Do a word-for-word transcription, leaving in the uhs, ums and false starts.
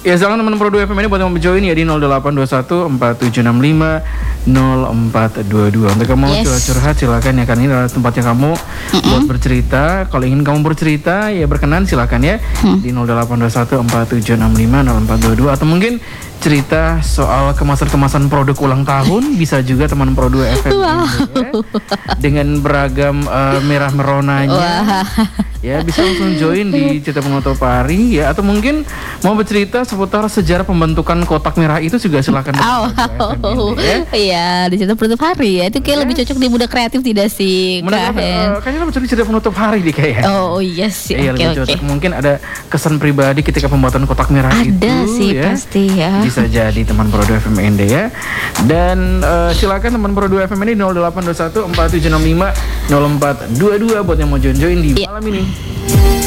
Ya silakan teman Pro dua F M ini buat yang mau join ya di nol delapan dua satu empat tujuh enam lima nol empat dua dua. Untuk kamu Yes. curhat-curhat silakan ya, kan ini adalah tempatnya kamu Mm-mm. buat bercerita. Kalau ingin kamu bercerita ya berkenan silakan ya hmm. di nol delapan dua satu empat tujuh enam lima nol empat dua dua, atau mungkin cerita soal kemasan-kemasan produk ulang tahun bisa juga teman Pro dua F M Wow. ini, ya. Dengan beragam uh, merah meronanya. Wah. Ya bisa langsung join di Cerita Penutup Hari ya, atau mungkin mau bercerita seputar sejarah pembentukan kotak merah itu juga silakan. Oh, oh, ya. Iya, di Cerita Penutup Hari ya. Itu kayak yes. lebih cocok di muda kreatif tidak sih? Menurut uh, kayaknya lebih cocok Cerita Penutup Hari deh kayaknya. Oh, iya sih. Iya, okay, lebih okay. cocok. Mungkin ada kesan pribadi ketika pembuatan kotak merah ada itu. Ada sih ya. pasti ya. Bisa jadi teman Pro dua F M N D ya. Dan uh, silakan teman Pro dua F M ini nol delapan dua satu empat tujuh enam lima nol empat dua dua buat yang mau join-join di malam ini.